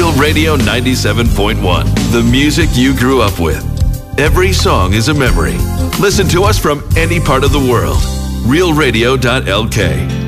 Real Radio 97.1, the music you grew up with. Every song is a memory. Listen to us from any part of the world. realradio.lk.